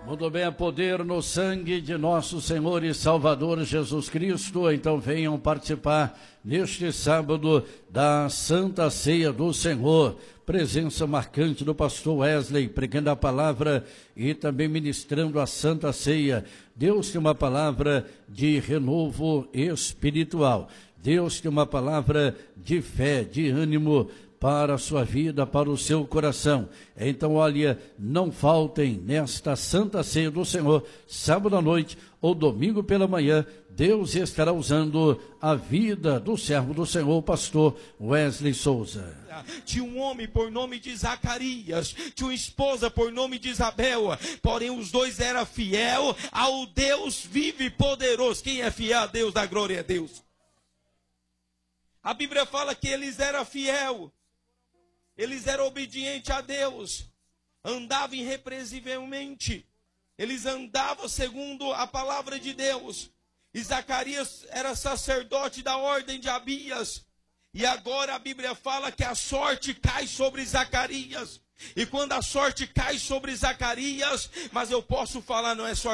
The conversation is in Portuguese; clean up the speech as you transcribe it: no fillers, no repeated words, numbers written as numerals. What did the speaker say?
Muito bem, a poder no sangue de nosso Senhor e Salvador Jesus Cristo. Então venham participar neste sábado da Santa Ceia do Senhor. Presença marcante do pastor Wesley, pregando a palavra e também ministrando a Santa Ceia. Deus tem uma palavra de renovo espiritual. Deus tem uma palavra de fé, de ânimo para a sua vida, para o seu coração. Então, olha, não faltem nesta Santa Ceia do Senhor, sábado à noite ou domingo pela manhã. Deus estará usando a vida do servo do Senhor, o pastor Wesley Souza. Tinha um homem por nome de Zacarias, tinha uma esposa por nome de Isabel, porém os dois eram fiel ao Deus vivo e poderoso. Quem é fiel a Deus, dá glória a Deus. A Bíblia fala que eles eram fiel. Eles eram obedientes a Deus, andavam irrepreensivelmente, eles andavam segundo a palavra de Deus. E Zacarias era sacerdote da ordem de Abias, e agora a Bíblia fala que a sorte cai sobre Zacarias. E quando a sorte cai sobre Zacarias, mas eu posso falar, não é sorte